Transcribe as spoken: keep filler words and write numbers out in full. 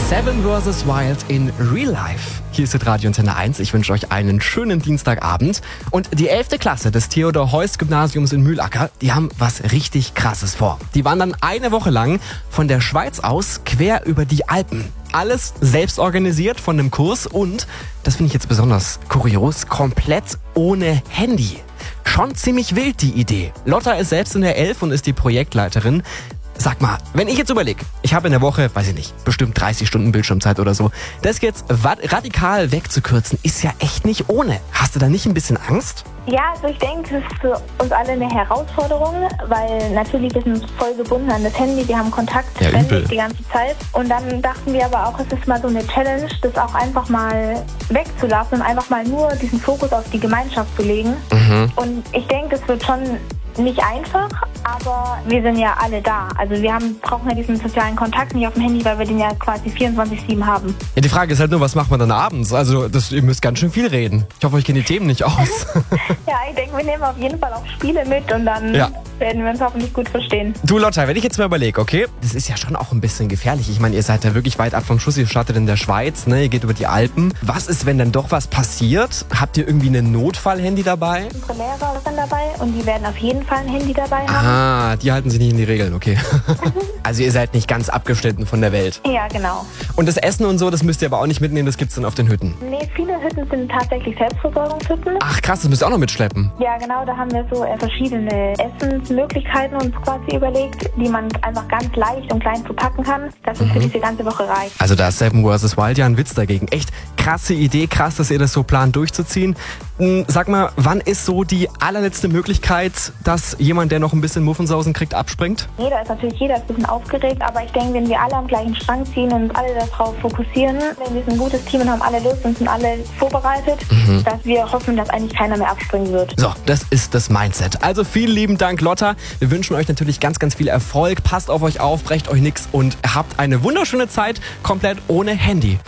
Seven versus. Wild in Real Life. Hier ist jetzt Radio Antenne eins. Ich wünsche euch einen schönen Dienstagabend. Und die elfte Klasse des Theodor-Heuss-Gymnasiums in Mühlacker, die haben was richtig Krasses vor. Die wandern eine Woche lang von der Schweiz aus quer über die Alpen. Alles selbst organisiert von einem Kurs und, das finde ich jetzt besonders kurios, komplett ohne Handy. Schon ziemlich wild die Idee. Lotta ist selbst in der elf und ist die Projektleiterin. Sag mal, wenn ich jetzt überlege, ich habe in der Woche, weiß ich nicht, bestimmt dreißig Stunden Bildschirmzeit oder so, das jetzt radikal wegzukürzen, ist ja echt nicht ohne. Hast du da nicht ein bisschen Angst? Ja, also ich denke, es ist für uns alle eine Herausforderung, weil natürlich wir sind voll gebunden an das Handy, wir haben Kontakt ja, ständig übel. die ganze Zeit. Und dann dachten wir aber auch, es ist mal so eine Challenge, das auch einfach mal wegzulassen und einfach mal nur diesen Fokus auf die Gemeinschaft zu legen. Mhm. Und ich denke, es wird schon nicht einfach, aber wir sind ja alle da. Also wir haben, brauchen ja diesen sozialen Kontakt nicht auf dem Handy, weil wir den ja quasi vierundzwanzig sieben haben. Ja, die Frage ist halt nur, was macht man dann abends? Also das, ihr müsst ganz schön viel reden. Ich hoffe, euch kennen die Themen nicht aus. Ja, ich denke, wir nehmen auf jeden Fall auch Spiele mit und dann ja. werden wir uns hoffentlich gut verstehen. Du Lotta, wenn ich jetzt mal überlege, okay, das ist ja schon auch ein bisschen gefährlich. Ich meine, ihr seid ja wirklich weit ab vom Schuss, ihr startet in der Schweiz, ne? Ihr geht über die Alpen. Was ist, wenn dann doch was passiert? Habt ihr irgendwie ein Notfallhandy dabei? Unsere Lehrer sind dabei und die werden auf jeden Fall ein Handy dabei haben. Ah, die halten sich nicht in die Regeln, okay. Also ihr seid nicht ganz abgeschnitten von der Welt. Ja, genau. Und das Essen und so, das müsst ihr aber auch nicht mitnehmen, das gibt's dann auf den Hütten? Nee, viele Hütten sind tatsächlich Selbstversorgungshütten. Ach krass, das müsst ihr auch noch mitschleppen. Ja, genau, da haben wir so äh, verschiedene Essensmöglichkeiten uns quasi überlegt, die man einfach ganz leicht und klein verpacken kann, dass es mhm. für diese ganze Woche reicht. Also da ist Seven versus. Wild ja ein Witz dagegen. Echt krasse Idee, krass, dass ihr das so plant durchzuziehen. Sag mal, wann ist so die allerletzte Möglichkeit, dass jemand, der noch ein bisschen Muffensausen kriegt, abspringt? Jeder ist natürlich jeder ist ein bisschen aufgeregt, aber ich denke, wenn wir alle am gleichen Strang ziehen und uns alle darauf fokussieren, wenn wir ein gutes Team und haben alle Lust und sind alle vorbereitet, mhm. dass wir hoffen, dass eigentlich keiner mehr abspringen wird. So, das ist das Mindset. Also vielen lieben Dank, Lotta. Wir wünschen euch natürlich ganz, ganz viel Erfolg. Passt auf euch auf, brecht euch nichts und habt eine wunderschöne Zeit komplett ohne Handy.